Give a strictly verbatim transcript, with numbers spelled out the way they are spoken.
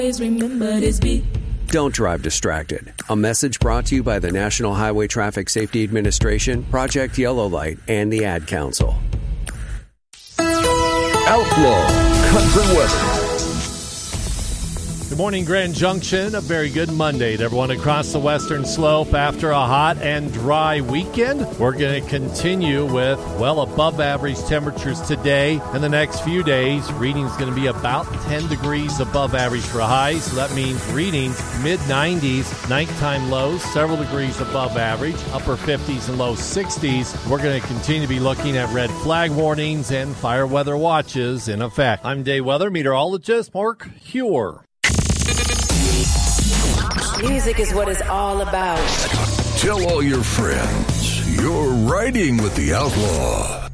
remember this beat. Don't drive distracted. A message brought to you by the National Highway Traffic Safety Administration, Project Yellow Light, and the Ad Council. Outlaw Country Weather. Good morning, Grand Junction. A very good Monday to everyone across the Western Slope. After a hot and dry weekend, we're going to continue with well above average temperatures today and the next few days. Reading's going to be about ten degrees above average for highs. So that means readings mid nineties, nighttime lows, several degrees above average, upper fifties and low sixties. We're going to continue to be looking at red flag warnings and fire weather watches in effect. I'm day weather meteorologist Mark Huer. Music is what it's all about. Tell all your friends you're riding with the Outlaw.